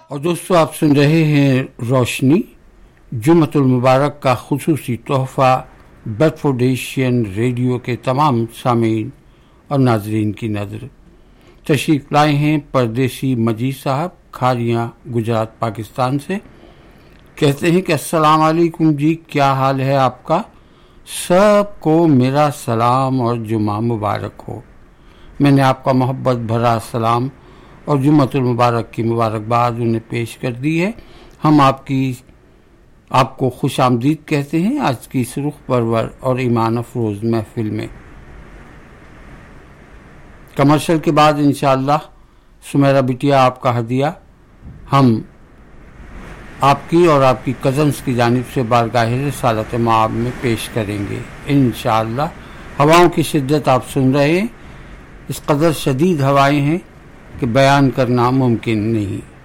और दोस्तों आप सुन रहे हैं रोशनी, जुम्मतुल मुबारक का खुसूसी तोहफा बेडफोर्डेशियन रेडियो के तमाम सामीन और नाजरीन की नज़र। तशरीफ़ लाए हैं परदेसी मजीद साहब, खारियाँ, गुजरात, पाकिस्तान से। कहते हैं कि अस्सलाम वालेकुम जी, क्या हाल है आपका? सबको मेरा सलाम और जुमा मुबारक हो। मैंने आपका मोहब्बत भरा सलाम और जुम्मतुल मुबारक की मुबारकबाद उन्हें पेश कर दी है। हम आपको खुश आमदीद कहते हैं आज की इस रुख परवर और ईमान अफरोज महफिल में। कमर्शियल के बाद इंशाअल्लाह सुमेरा बिटिया आपका हदिया हम आपकी और आपकी कज़न्स की जानिब से बारगाह रिसालत माब में पेश करेंगे इंशाअल्लाह। हवाओं की शिद्दत आप सुन रहे हैं, इस कदर शदीद हवाएं हैं कि बयान करना मुमकिन नहीं।